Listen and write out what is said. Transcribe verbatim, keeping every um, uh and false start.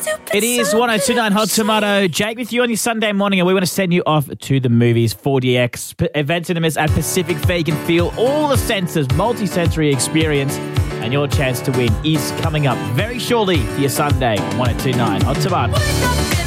It is one oh two point nine Hot Tomato. Jake with you on your Sunday morning, and we want to send you off to the movies. four D X P- Event Cinemas at Pacific Fair. You can feel all the senses, multi-sensory experience, and your chance to win is coming up very shortly for your Sunday. one oh two point nine Hot Tomato.